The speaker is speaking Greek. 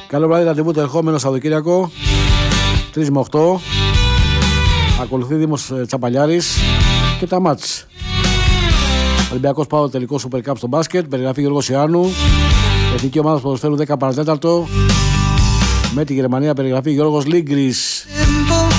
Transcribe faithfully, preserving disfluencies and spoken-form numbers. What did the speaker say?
Καλό βράδυ, ραντεβού το ερχόμενο Σαββατοκύριακο τρεις με οκτώ. Ακολουθεί Δήμος Τσαπαλιάρης και τα μάτς. Ολυμπιακός ΠΑΟ τελικό Super Cup στο μπάσκετ. Περιγραφή Γιώργος Ιάννου. Εθνική ομάδα ποδοσφαίρου δέκα παρά τέταρτο. Με τη Γερμανία περιγραφή Γιώργος Λίγκρης.